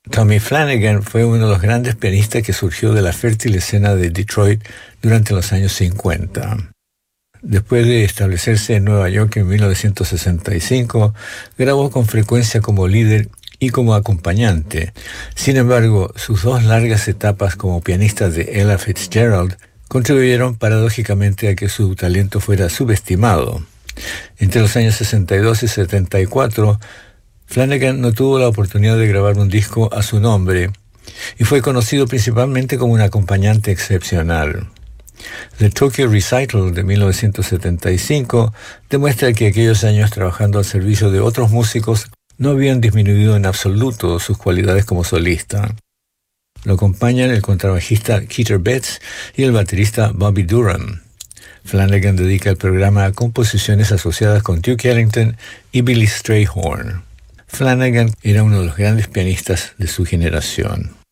Tommy Flanagan fue uno de los grandes pianistas que surgió de la fértil escena de Detroit durante los años 50. Después de establecerse en Nueva York en 1965, grabó con frecuencia como líder y como acompañante. Sin embargo, sus dos largas etapas como pianista de Ella Fitzgerald contribuyeron paradójicamente a que su talento fuera subestimado. Entre los años 62 y 74, Flanagan no tuvo la oportunidad de grabar un disco a su nombre y fue conocido principalmente como un acompañante excepcional. The Tokyo Recital de 1975 demuestra que aquellos años trabajando al servicio de otros músicos no habían disminuido en absoluto sus cualidades como solista. Lo acompañan el contrabajista Keith Betts y el baterista Bobby Durham. Flanagan dedica el programa a composiciones asociadas con Duke Ellington y Billy Strayhorn. Flanagan era uno de los grandes pianistas de su generación.